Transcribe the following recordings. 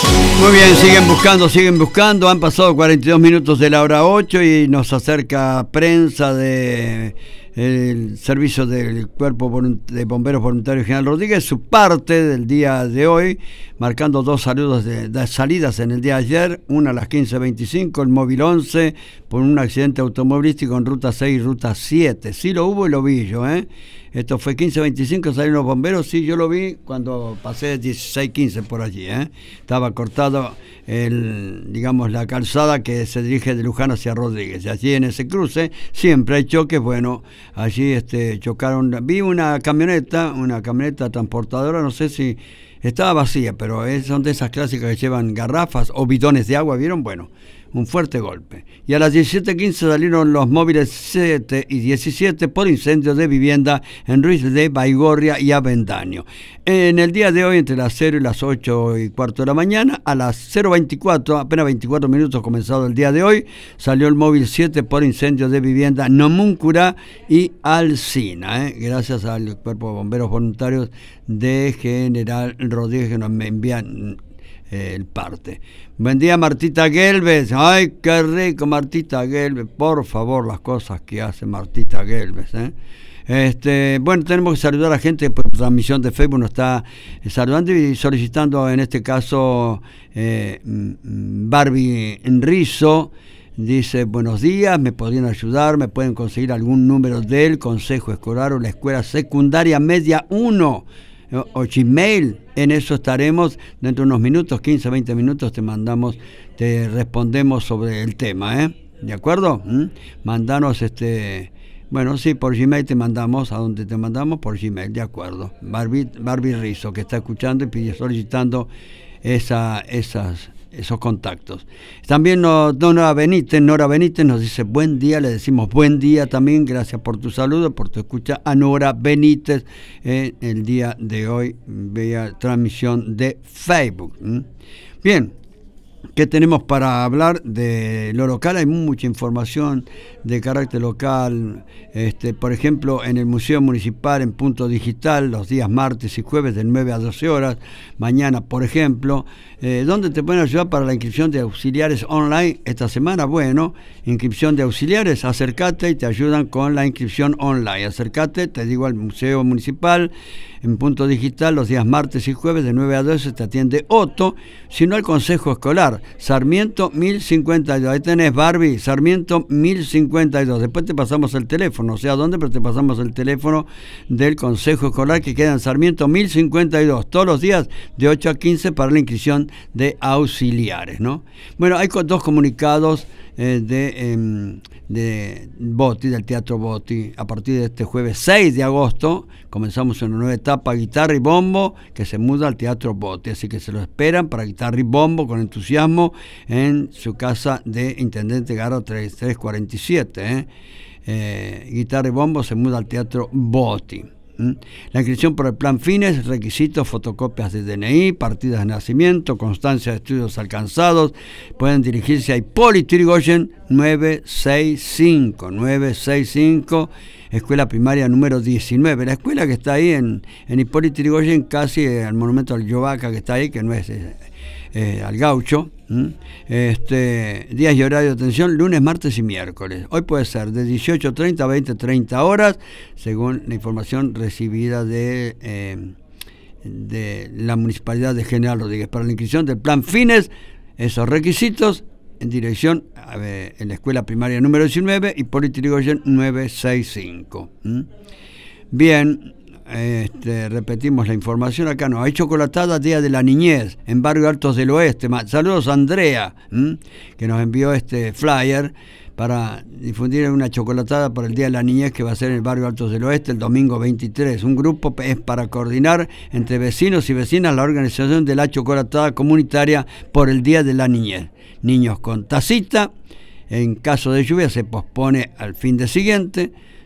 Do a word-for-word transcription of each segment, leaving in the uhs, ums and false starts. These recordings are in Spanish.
Muy bien, siguen buscando, siguen buscando. Han pasado cuarenta y dos minutos de la hora ocho y nos acerca prensa de el servicio del Cuerpo de Bomberos Voluntarios General Rodríguez, su parte del día de hoy, marcando dos saludos de, de salidas en el día de ayer, una a las quince veinticinco, el móvil once, por un accidente automovilístico en ruta seis y ruta siete. Sí lo hubo y lo vi yo, ¿eh? Esto fue quince veinticinco, salieron los bomberos, sí, yo lo vi cuando pasé dieciséis quince por allí, ¿eh? Estaba cortado, el, digamos, la calzada que se dirige de Luján hacia Rodríguez. Y allí en ese cruce siempre hay choques, bueno, allí este, chocaron, vi una camioneta, una camioneta transportadora, no sé si estaba vacía, pero es, son de esas clásicas que llevan garrafas o bidones de agua, ¿vieron? Bueno, un fuerte golpe. Y a las diecisiete quince salieron los móviles siete y diecisiete por incendio de vivienda en Ruiz de Baigorria y Avendaño. En el día de hoy, entre las cero y las ocho y cuarto de la mañana, a las cero veinticuatro, apenas veinticuatro minutos comenzado el día de hoy, salió el móvil siete por incendio de vivienda Nomúncura y Alsina, ¿eh? Gracias al Cuerpo de Bomberos Voluntarios de General Rodríguez que nos envían el parte. Buen día, Martita Gelbes. Ay, qué rico, Martita Gelbes. Por favor, las cosas que hace Martita Gelbes, ¿eh? Este, bueno, tenemos que saludar a la gente por transmisión de Facebook, nos está saludando y solicitando, en este caso, eh, Barbie Enrizo. Dice, buenos días, me podrían ayudar, me pueden conseguir algún número del Consejo Escolar o la Escuela Secundaria Media uno o Gmail. En eso estaremos dentro de unos minutos, quince, veinte minutos, te mandamos, te respondemos sobre el tema, ¿eh? ¿De acuerdo? ¿Mm? Mandanos este, bueno, sí, por Gmail te mandamos, ¿a dónde te mandamos? Por Gmail, de acuerdo. Barbie, Barbie Rizzo, que está escuchando y pide, solicitando esa, esas esos contactos. También nos, Nora Benítez, Nora Benítez nos dice buen día, le decimos buen día también, gracias por tu saludo, por tu escucha a Nora Benítez eh, el día de hoy, vía transmisión de Facebook. ¿Mm? Bien, ¿qué tenemos para hablar de lo local? Hay mucha información de carácter local, este, por ejemplo, en el Museo Municipal en Punto Digital, los días martes y jueves de nueve a doce horas, mañana, por ejemplo, eh, ¿dónde te pueden ayudar para la inscripción de auxiliares online esta semana? Bueno, inscripción de auxiliares, acércate y te ayudan con la inscripción online. Acércate, te digo, al Museo Municipal en Punto Digital, los días martes y jueves de nueve a doce te atiende Otto, sino al Consejo Escolar, Sarmiento mil cincuenta y dos, ahí tenés, Barbie, Sarmiento mil cincuenta y dos, después te pasamos el teléfono, no sé a dónde, pero te pasamos el teléfono del Consejo Escolar que queda en Sarmiento mil cincuenta y dos, todos los días de ocho a quince para la inscripción de auxiliares, ¿no? Bueno, hay dos comunicados eh, de, eh, de Botti, del Teatro Botti, a partir de este jueves seis de agosto, comenzamos una nueva etapa, guitarra y bombo, que se muda al Teatro Botti, así que se lo esperan para guitarra y bombo con entusiasmo en su casa de Intendente Garro tres tres cuarenta y siete, ¿eh? Eh, guitarra y bombo se muda al Teatro Botti. ¿Mm? La inscripción por el plan Fines, requisitos, fotocopias de D N I, partidas de nacimiento, constancia de estudios alcanzados, pueden dirigirse a Hipólito Yrigoyen nueve seis cinco, Escuela Primaria número diecinueve, la escuela que está ahí en, en Hipólito Yrigoyen, casi al monumento al Yovaca que está ahí, que no es eh, eh, al Gaucho. ¿Mm? Este, días y horario de atención, lunes, martes y miércoles. Hoy puede ser de dieciocho treinta a veinte treinta horas, según la información recibida de, eh, de la Municipalidad de General Rodríguez. Para la inscripción del plan Fines, esos requisitos, en dirección a ver, en la Escuela Primaria número diecinueve, Hipólito Yrigoyen nueve seis cinco. ¿Mm? Bien. Este, repetimos la información acá, no hay chocolatada Día de la Niñez en Barrio Altos del Oeste. Saludos a Andrea, ¿m? que nos envió este flyer para difundir una chocolatada por el Día de la Niñez que va a ser en el Barrio Altos del Oeste el domingo veintitrés. Un grupo es para coordinar entre vecinos y vecinas la organización de la chocolatada comunitaria por el Día de la Niñez. Niños con tacita, en caso de lluvia se pospone al fin de siguiente.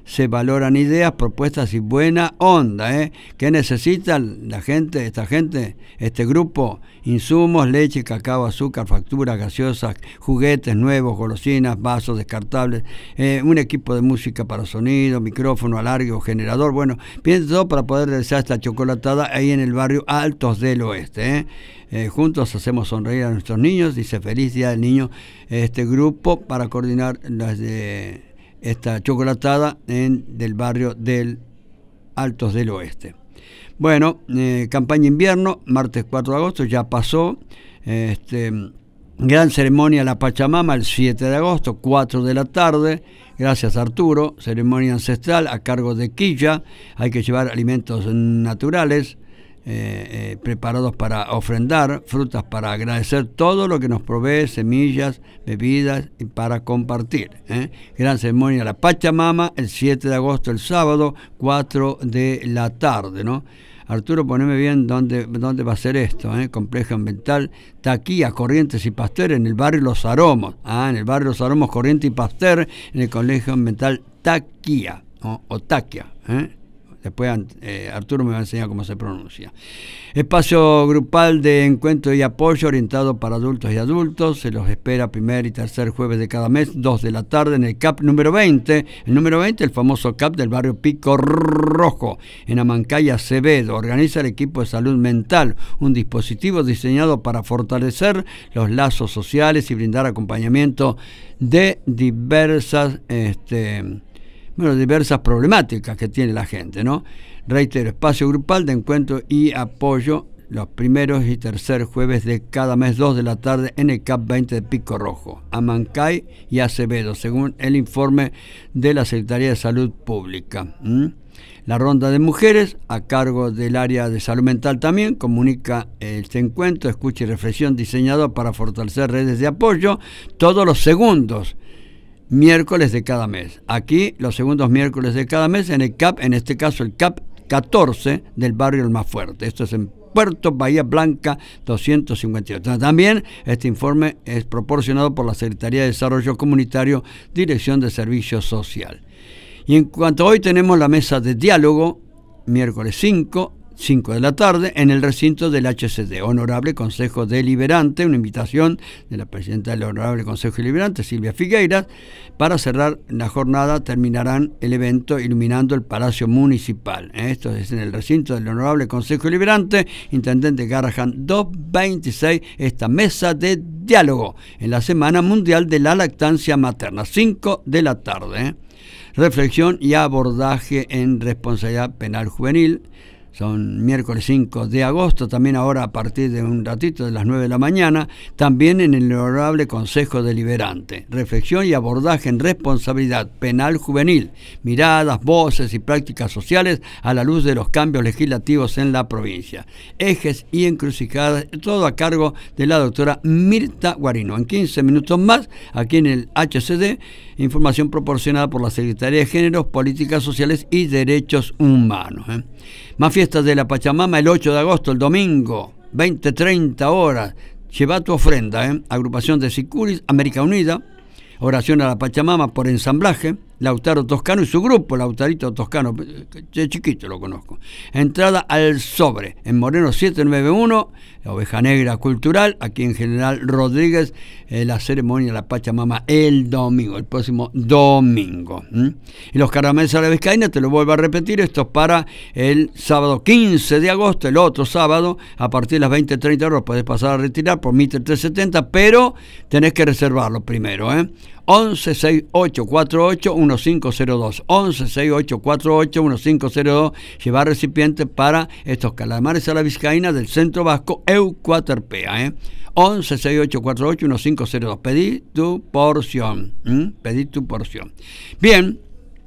se valoran ideas, propuestas y buena onda, ¿eh? ¿Qué necesitan la gente, esta gente, este grupo? Insumos, leche, cacao, azúcar, facturas, gaseosas, juguetes nuevos, golosinas, vasos descartables, eh, un equipo de música para sonido, micrófono, alargue, generador. Bueno, piensen todo para poder realizar esta chocolatada ahí en el barrio Altos del Oeste, ¿eh? Eh, juntos hacemos sonreír a nuestros niños, dice feliz día del niño este grupo para coordinar las de esta chocolatada en del barrio del Altos del Oeste. Bueno, eh, campaña invierno, martes cuatro de agosto, ya pasó. Este, gran ceremonia La Pachamama el siete de agosto, cuatro de la tarde. Gracias Arturo, ceremonia ancestral a cargo de Quilla. Hay que llevar alimentos naturales eh, eh, preparados para ofrendar, frutas para agradecer todo lo que nos provee, semillas, bebidas y para compartir. ¿eh? Gran ceremonia La Pachamama el siete de agosto, el sábado, cuatro de la tarde, ¿no? Arturo, poneme bien dónde, dónde va a ser esto, ¿eh? Complejo Ambiental Taquía, Corrientes y Pasteur, en el barrio Los Aromos. Ah, en el barrio Los Aromos, Corrientes y Pasteur, en el Colegio Ambiental Taquía, ¿no? O Taquia, ¿eh? Después eh, Arturo me va a enseñar cómo se pronuncia. Espacio grupal de encuentro y apoyo orientado para adultos y adultos. Se los espera primer y tercer jueves de cada mes, dos de la tarde, en el C A P número veinte. El número veinte, el famoso C A P del barrio Pico Rojo, en Amancay, Acevedo. Organiza el equipo de salud mental, un dispositivo diseñado para fortalecer los lazos sociales y brindar acompañamiento de diversas... Este, Bueno, diversas problemáticas que tiene la gente, ¿no? Reitero, espacio grupal de encuentro y apoyo los primeros y tercer jueves de cada mes, dos de la tarde, en el C A P veinte de Pico Rojo, Amancay y Acevedo, según el informe de la Secretaría de Salud Pública. ¿Mm? La ronda de mujeres, a cargo del área de salud mental también, comunica este encuentro, escucha y reflexión diseñado para fortalecer redes de apoyo todos los segundos miércoles de cada mes. Aquí los segundos miércoles de cada mes en el C A P, en este caso el C A P catorce del barrio El Más Fuerte. Esto es en Puerto Bahía Blanca doscientos cincuenta y ocho. También este informe es proporcionado por la Secretaría de Desarrollo Comunitario, Dirección de Servicio Social. Y en cuanto a hoy tenemos la mesa de diálogo, miércoles cinco, cinco de la tarde, en el recinto del H C D, Honorable Consejo Deliberante, una invitación de la presidenta del Honorable Consejo Deliberante, Silvia Figueiras. Para cerrar la jornada terminarán el evento iluminando el Palacio Municipal. Esto es en el recinto del Honorable Consejo Deliberante, Intendente Garrahan doscientos veintiséis, esta mesa de diálogo en la Semana Mundial de la Lactancia Materna, cinco de la tarde. ¿eh? Reflexión y abordaje en responsabilidad penal juvenil. Son miércoles cinco de agosto, también ahora a partir de un ratito de las nueve de la mañana, también en el Honorable Consejo Deliberante. Reflexión y abordaje en responsabilidad penal juvenil, miradas, voces y prácticas sociales a la luz de los cambios legislativos en la provincia. Ejes y encrucijadas, todo a cargo de la doctora Mirta Guarino. En quince minutos más, aquí en el H C D, información proporcionada por la Secretaría de Género, Políticas Sociales y Derechos Humanos. ¿eh? Más fiestas de la Pachamama el ocho de agosto, el domingo, veinte treinta horas. Lleva tu ofrenda, ¿eh? Agrupación de Sicuris, América Unida, oración a la Pachamama por ensamblaje, Lautaro Toscano y su grupo, Lautarito Toscano, de chiquito lo conozco. Entrada al sobre, en Moreno setecientos noventa y uno, la Oveja Negra Cultural, aquí en General Rodríguez, eh, la ceremonia de la Pachamama el domingo, el próximo domingo. ¿Mm? Y los caramelos a la vizcaína, te lo vuelvo a repetir, esto es para el sábado quince de agosto, el otro sábado, a partir de las veinte treinta horas, podés pasar a retirar por Mitre trescientos setenta, pero tenés que reservarlo primero, ¿eh? once seis ocho cuatro ocho uno cinco cero dos, once seis ocho cuatro ocho uno cinco cero dos, llevar recipiente para estos calamares a la vizcaína del Centro Vasco Eucuaterpea, ¿eh? once seis ocho cuatro ocho uno cinco cero dos, pedí tu porción, ¿Mm? pedí tu porción. Bien,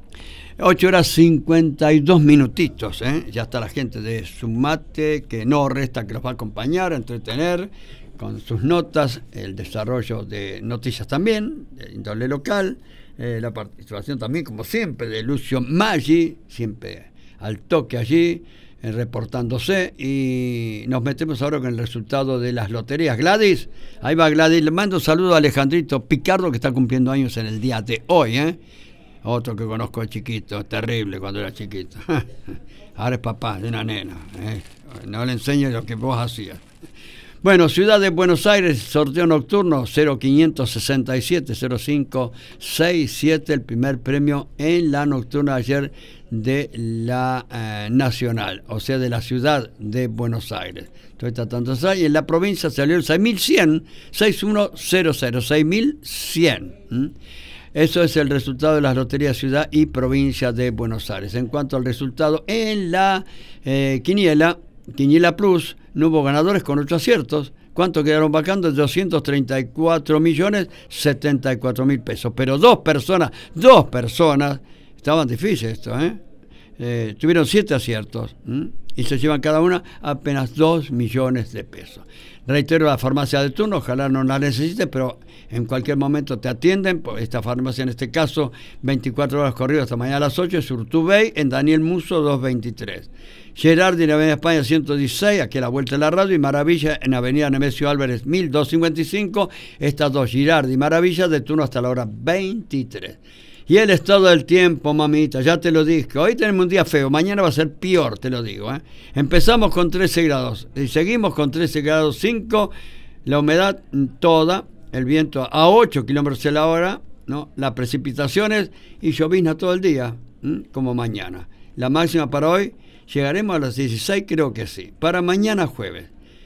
ocho horas cincuenta y dos minutitos, ¿eh? Ya está la gente de Sumate, que no resta que los va a acompañar, a entretener con sus notas, el desarrollo de noticias también, de índole local, eh, la participación también, como siempre, de Lucio Maggi, siempre al toque allí, eh, reportándose, y nos metemos ahora con el resultado de las loterías. Gladys, ahí va Gladys, le mando un saludo a Alejandrito Picardo, que está cumpliendo años en el día de hoy, ¿eh? Otro que conozco de chiquito, terrible cuando era chiquito. Ahora es papá de una nena. ¿eh? No le enseño lo que vos hacías. Bueno, Ciudad de Buenos Aires, sorteo nocturno cero quinientos sesenta y siete cero cinco sesenta y siete, el primer premio en la nocturna de ayer de la eh, Nacional, o sea, de la Ciudad de Buenos Aires. Estoy tratando de saber, y en la provincia salió el seis mil cien, seis mil cien, seis mil cien. ¿Mm? Eso es el resultado de las loterías Ciudad y Provincia de Buenos Aires. En cuanto al resultado en la eh, Quiniela, Quiniela Plus, no hubo ganadores con ocho aciertos. ¿Cuánto quedaron vacando? doscientos treinta y cuatro millones setenta y cuatro mil pesos. Pero dos personas, dos personas, estaban difíciles esto, ¿eh? Eh, tuvieron siete aciertos, ¿m? y se llevan cada una apenas dos millones de pesos. Reitero, la farmacia de turno, ojalá no la necesites, pero en cualquier momento te atienden. Esta farmacia, en este caso, veinticuatro horas corridas hasta mañana a las ocho, es Urtubey, en Daniel Musso doscientos veintitrés. Gerardi en Avenida España ciento dieciséis, aquí a la vuelta de la radio, y Maravilla en Avenida Nemesio Álvarez mil doscientos cincuenta y cinco. Estas dos, Girardi y Maravilla, de turno hasta la hora veintitrés. Y el estado del tiempo, mamita, ya te lo dije. Hoy tenemos un día feo, mañana va a ser peor, te lo digo. ¿eh? Empezamos con trece grados y seguimos con trece grados cinco, la humedad toda, el viento a ocho kilómetros a la hora, ¿no? Las precipitaciones y llovizna todo el día, ¿m? como mañana. La máxima para hoy, llegaremos a las dieciséis, creo que sí. Para mañana jueves.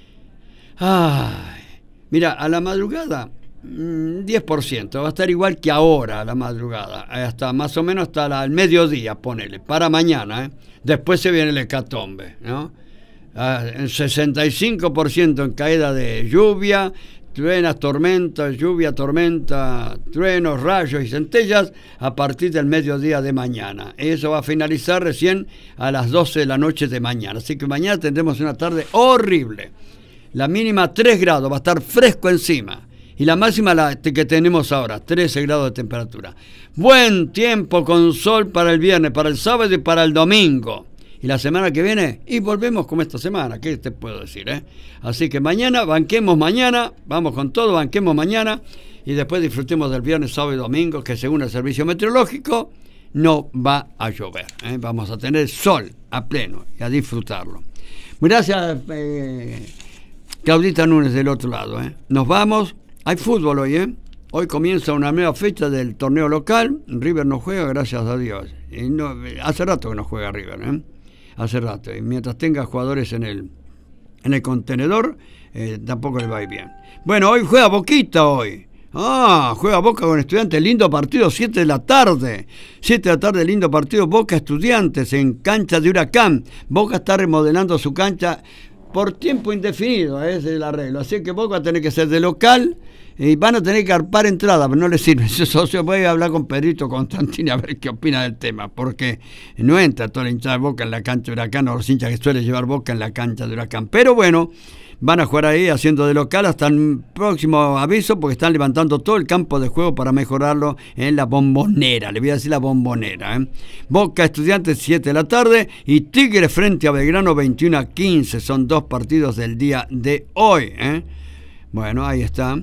Ay, mira, a la madrugada, diez por ciento, va a estar igual que ahora a la madrugada, hasta más o menos hasta la, el mediodía, ponele, para mañana, ¿eh? Después se viene el hecatombe, ¿no? Ah, el sesenta y cinco por ciento en caída de lluvia, truenas, tormentas, lluvia, tormenta, truenos, rayos y centellas a partir del mediodía de mañana. Eso va a finalizar recién a las doce de la noche de mañana, así que mañana tendremos una tarde horrible. La mínima tres grados, va a estar fresco encima. Y la máxima la que tenemos ahora, trece grados de temperatura. Buen tiempo con sol para el viernes, para el sábado y para el domingo. Y la semana que viene, y volvemos como esta semana, ¿qué te puedo decir? Eh? Así que mañana, banquemos mañana, vamos con todo, banquemos mañana, y después disfrutemos del viernes, sábado y domingo, que según el servicio meteorológico, no va a llover. ¿eh? Vamos a tener sol a pleno y a disfrutarlo. Gracias, eh, Claudita Núñez del otro lado. ¿eh? Nos vamos. Hay fútbol hoy, ¿eh? Hoy comienza una nueva fecha del torneo local. River no juega, gracias a Dios. Y no, hace rato que no juega River, ¿eh? Hace rato. Y mientras tenga jugadores en el, en el contenedor, eh, tampoco le va a ir bien. Bueno, hoy juega Boquita hoy. Ah, juega Boca con Estudiantes. Lindo partido, siete de la tarde. siete de la tarde, lindo partido. Boca Estudiantes en cancha de Huracán. Boca está remodelando su cancha por tiempo indefinido, ese es el arreglo. Así que Boca va a tener que ser de local y van a tener que arpar entrada, pero no les sirve. Ese socio, voy a hablar con Pedrito Constantini a ver qué opina del tema, porque no entra toda la hinchada de Boca en la cancha de Huracán, o los hinchas que suele llevar Boca en la cancha de Huracán. Pero bueno, van a jugar ahí haciendo de local hasta el próximo aviso, porque están levantando todo el campo de juego para mejorarlo en la Bombonera. Le voy a decir la Bombonera. ¿eh? Boca Estudiantes, siete de la tarde, y Tigre frente a Belgrano, veintiuno a quince. Son dos partidos del día de hoy. ¿eh? Bueno, ahí está.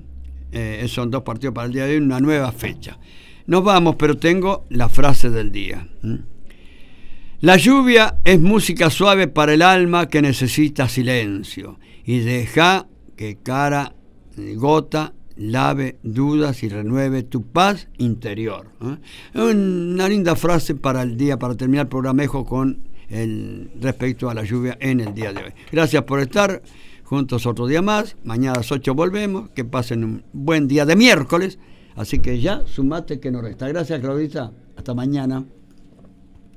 Eh, son dos partidos para el día de hoy, una nueva fecha. Nos vamos, pero tengo la frase del día. ¿eh? La lluvia es música suave para el alma que necesita silencio, y deja que cada gota lave dudas y renueve tu paz interior. ¿eh? Una linda frase para el día, para terminar el programejo con el respecto a la lluvia en el día de hoy. Gracias por estar juntos otro día más. Mañana a las ocho volvemos. Que pasen un buen día de miércoles. Así que ya, sumate que no resta. Gracias, Claudita. Hasta mañana.